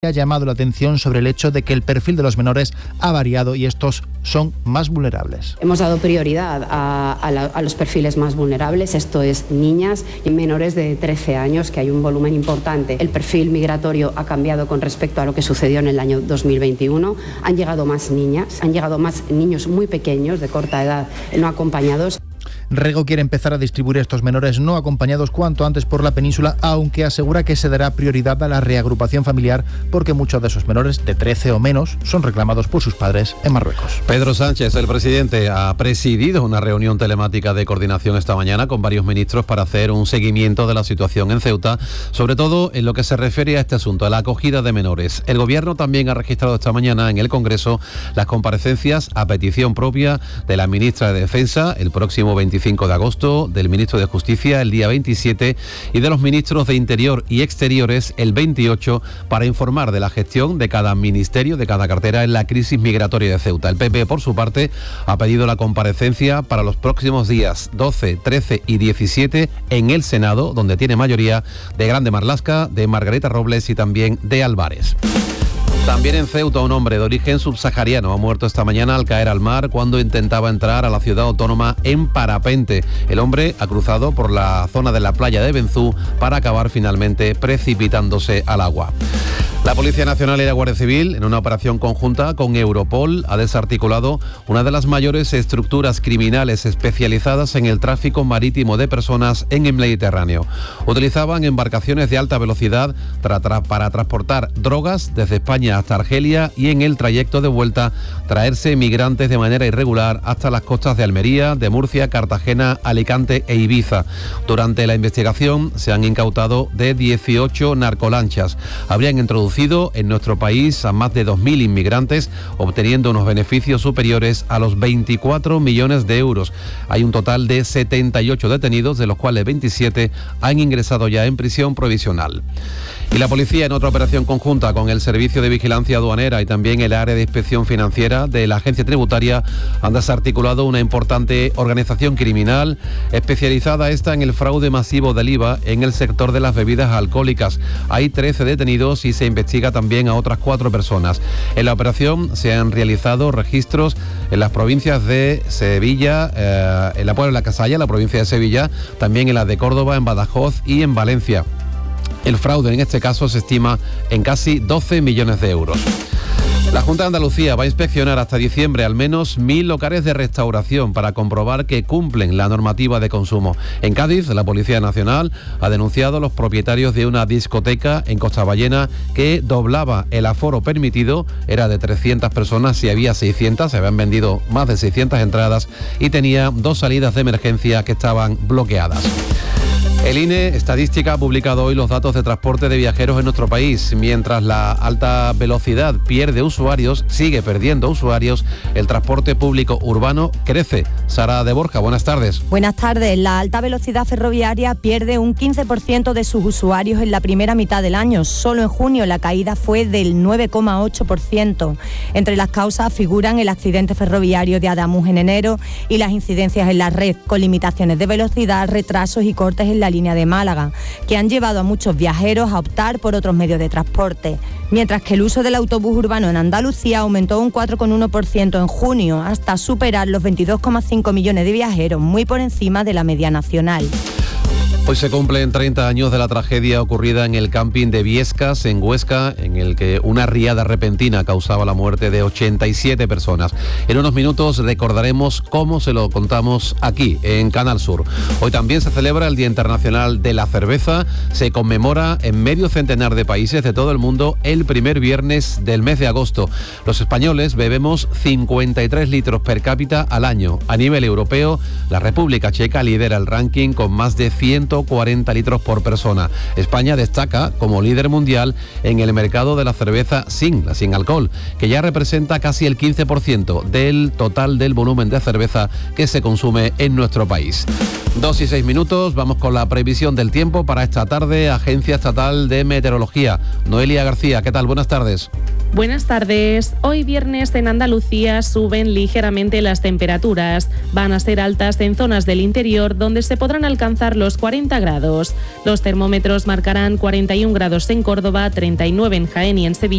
ha llamado la atención sobre el hecho de que el perfil de los menores ha variado y estos son más vulnerables. Hemos dado prioridad a los perfiles más vulnerables, esto es niñas y menores de 13 años, que hay un volumen importante. El perfil migratorio ha cambiado con respecto a lo que sucedió en el año 2021. Han llegado más niñas, han llegado más niños muy pequeños, de corta edad, no acompañados. Rego quiere empezar a distribuir estos menores no acompañados cuanto antes por la península, aunque asegura que se dará prioridad a la reagrupación familiar porque muchos de esos menores de 13 o menos son reclamados por sus padres en Marruecos. Pedro Sánchez, el presidente, ha presidido una reunión telemática de coordinación esta mañana con varios ministros para hacer un seguimiento de la situación en Ceuta, sobre todo en lo que se refiere a este asunto, a la acogida de menores. El Gobierno también ha registrado esta mañana en el Congreso las comparecencias a petición propia de la ministra de Defensa el próximo 25 de agosto, del ministro de Justicia el día 27 y de los ministros de Interior y Exteriores el 28 para informar de la gestión de cada ministerio, de cada cartera en la crisis migratoria de Ceuta. El PP, por su parte, ha pedido la comparecencia para los próximos días 12, 13 y 17 en el Senado, donde tiene mayoría de Grande Marlaska, de Margarita Robles y también de Álvarez. También en Ceuta, un hombre de origen subsahariano ha muerto esta mañana al caer al mar cuando intentaba entrar a la ciudad autónoma en parapente. El hombre ha cruzado por la zona de la playa de Benzú para acabar finalmente precipitándose al agua. La Policía Nacional y la Guardia Civil, en una operación conjunta con Europol, ha desarticulado una de las mayores estructuras criminales especializadas en el tráfico marítimo de personas en el Mediterráneo. Utilizaban embarcaciones de alta velocidad para transportar drogas desde España hasta Argelia y en el trayecto de vuelta traerse migrantes de manera irregular hasta las costas de Almería, de Murcia, Cartagena, Alicante e Ibiza. Durante la investigación se han incautado de 18 narcolanchas. Habrían introducido en nuestro país a más de 2.000 inmigrantes, obteniendo unos beneficios superiores a los 24 millones de euros. Hay un total de 78 detenidos, de los cuales 27 han ingresado ya en prisión provisional. Y la policía, en otra operación conjunta con el Servicio de Vigilancia Aduanera y también el área de inspección financiera de la Agencia Tributaria, han desarticulado una importante organización criminal especializada esta en el fraude masivo del IVA en el sector de las bebidas alcohólicas. Hay 13 detenidos y se investiga también a otras 4 personas. En la operación se han realizado registros en las provincias de Sevilla, en la Puebla de la Casalla, la provincia de Sevilla, también en las de Córdoba, en Badajoz y en Valencia. El fraude en este caso se estima en casi 12 millones de euros. La Junta de Andalucía va a inspeccionar hasta diciembre al menos 1.000 locales de restauración para comprobar que cumplen la normativa de consumo. En Cádiz, la Policía Nacional ha denunciado a los propietarios de una discoteca en Costaballena que doblaba el aforo permitido, era de 300 personas y había 600, se habían vendido más de 600 entradas y tenía 2 salidas de emergencia que estaban bloqueadas. El INE Estadística ha publicado hoy los datos de transporte de viajeros en nuestro país. Mientras la alta velocidad pierde usuarios, sigue perdiendo usuarios, el transporte público urbano crece. Sara de Borja, buenas tardes. Buenas tardes. La alta velocidad ferroviaria pierde un 15% de sus usuarios en la primera mitad del año. Solo en junio la caída fue del 9,8%. Entre las causas figuran el accidente ferroviario de Adamuz en enero y las incidencias en la red, con limitaciones de velocidad, retrasos y cortes en la línea de Málaga, que han llevado a muchos viajeros a optar por otros medios de transporte. Mientras que el uso del autobús urbano en Andalucía aumentó un 4,1% en junio, hasta superar los 22,5 millones de viajeros, muy por encima de la media nacional. Hoy se cumplen 30 años de la tragedia ocurrida en el camping de Viescas, en Huesca, en el que una riada repentina causaba la muerte de 87 personas. En unos minutos recordaremos cómo se lo contamos aquí, en Canal Sur. Hoy también se celebra el Día Internacional de la Cerveza. Se conmemora en medio centenar de países de todo el mundo el primer viernes del mes de agosto. Los españoles bebemos 53 litros per cápita al año. A nivel europeo, la República Checa lidera el ranking con más de 140 litros por persona. España destaca como líder mundial en el mercado de la cerveza sin alcohol, que ya representa casi el 15% del total del volumen de cerveza que se consume en nuestro país. 2:06, vamos con la previsión del tiempo para esta tarde. Agencia Estatal de Meteorología. Noelia García, ¿qué tal? Buenas tardes. Buenas tardes. Hoy viernes en Andalucía suben ligeramente las temperaturas. Van a ser altas en zonas del interior donde se podrán alcanzar los 40 grados. Los termómetros marcarán 41 grados en Córdoba, 39 en Jaén y en Sevilla.